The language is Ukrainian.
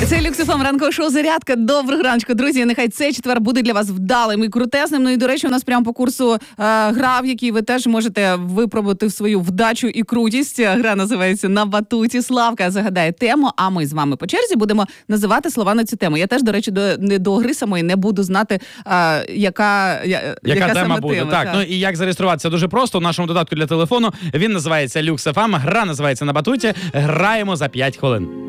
Це Люкс ФМ, ранкове шоу «Зарядка». Доброго раночку, друзі. Нехай цей четвер буде для вас вдалим і крутезним. Ну і, до речі, у нас прямо по курсу гра, в якій ви теж можете випробувати свою вдачу і крутість. Гра називається «На батуті». Славка загадає тему, а ми з вами по черзі будемо називати слова на цю тему. Я теж, до речі, до гри самої не буду знати, яка тема буде. Тема, так, ну і як зареєструватися? Дуже просто. У нашому додатку для телефону він називається Люкс ФМ. Гра називається «На батуті». Граємо за 5 хвилин.